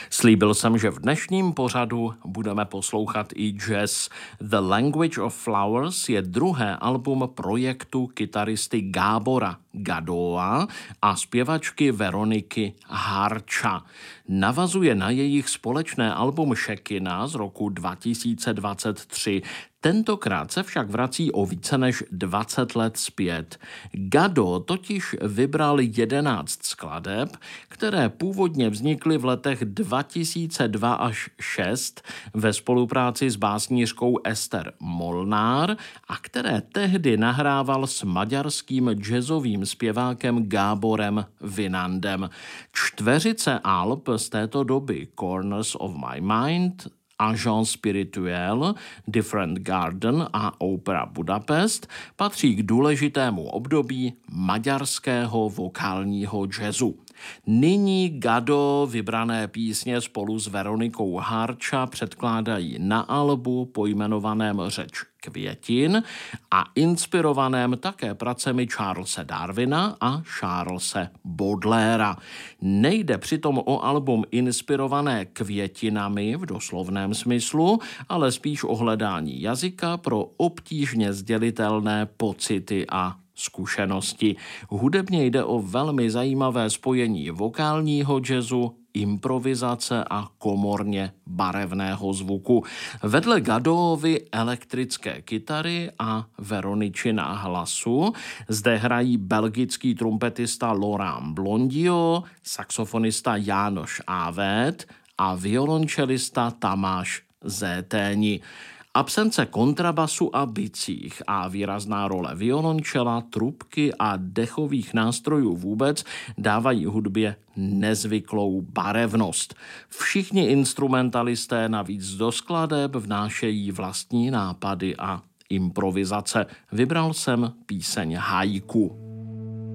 Slíbil jsem, že v dnešním pořadu budeme poslouchat i jazz. The Language of Flowers je druhé album projektu kytaristy Gábora Gadoa a zpěvačky Veroniky Harcha. Navazuje na jejich společné album Šekina z roku 2023. Tentokrát se však vrací o více než 20 let zpět. Gado totiž vybral 11 skladeb, které původně vznikly v letech 2002 až 6 ve spolupráci s básnířkou Ester Molnár a které tehdy nahrával s maďarským jazzovým zpěvákem Gáborem Winandem. Čtveřice alb z této doby Corners of My Mind, Agent Spirituel, Different Garden a Opera Budapest patří k důležitému období maďarského vokálního jazzu. Nyní Gado vybrané písně spolu s Veronikou Harcha předkládají na albu pojmenovaném Řeč květin a inspirovaném také pracemi Charlese Darwina a Charlese Baudelairea. Nejde přitom o album inspirované květinami v doslovném smyslu, ale spíš o hledání jazyka pro obtížně sdělitelné pocity a zkušenosti. Hudebně jde o velmi zajímavé spojení vokálního jazzu, improvizace a komorně barevného zvuku. Vedle Gadoovy elektrické kytary a Veroničina hlasu zde hrají belgický trumpetista Laurent Blondio, saxofonista Jánoš Ávet a violončelista Tamáš Zéténi. Absence kontrabasu a bicích a výrazná role violončela, trubky a dechových nástrojů vůbec dávají hudbě nezvyklou barevnost. Všichni instrumentalisté navíc do skladeb vnášejí vlastní nápady a improvizace. Vybral jsem píseň Haiku.